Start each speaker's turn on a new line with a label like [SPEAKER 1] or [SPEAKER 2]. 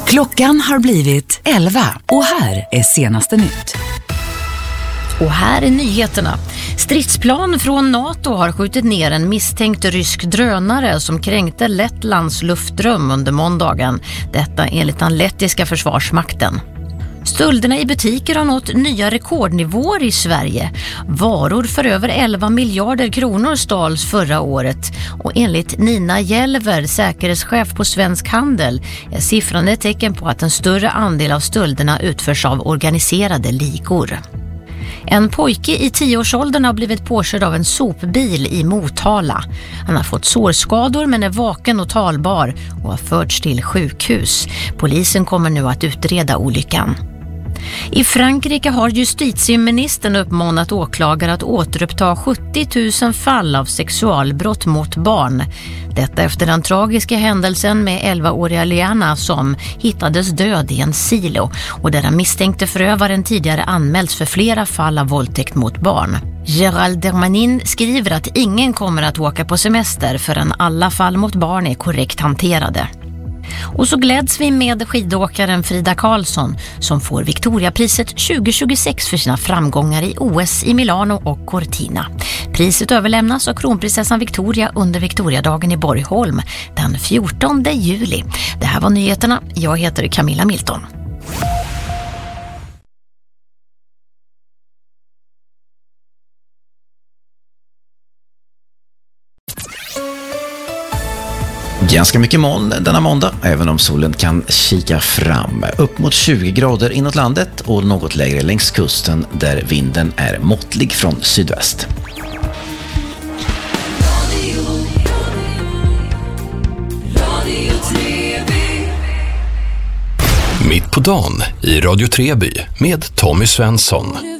[SPEAKER 1] Klockan har blivit 11 och här är senaste nytt.
[SPEAKER 2] Och här är nyheterna. Stridsplan från NATO har skjutit ner en misstänkt rysk drönare som kränkte Lettlands luftrum under måndagen. Detta enligt den lettiska försvarsmakten. Stölderna i butiker har nått nya rekordnivåer i Sverige. Varor för över 11 miljarder kronor stals förra året. Och enligt Nina Jelver, säkerhetschef på Svensk Handel, är siffran ett tecken på att en större andel av stölderna utförs av organiserade ligor. En pojke i 10-årsåldern har blivit påkörd av en sopbil i Motala. Han har fått sårskador men är vaken och talbar och har förts till sjukhus. Polisen kommer nu att utreda olyckan. I Frankrike har justitieministern uppmanat åklagare att återuppta 70 000 fall av sexualbrott mot barn. Detta efter den tragiska händelsen med 11-åriga Liana som hittades död i en silo och där den misstänkte förövaren tidigare anmälts för flera fall av våldtäkt mot barn. Gérald Darmanin skriver att ingen kommer att åka på semester förrän alla fall mot barn är korrekt hanterade. Och så gläds vi med skidåkaren Frida Karlsson som får Victoriapriset 2026 för sina framgångar i OS i Milano och Cortina. Priset överlämnas av kronprinsessan Victoria under Victoriadagen i Borgholm den 14 juli. Det här var nyheterna. Jag heter Camilla Milton.
[SPEAKER 3] Ganska mycket moln denna måndag, även om solen kan kika fram. Upp mot 20 grader inåt landet och något lägre längs kusten där vinden är måttlig från sydväst.
[SPEAKER 4] Mitt på dagen i Radio Treby med Tommy Svensson.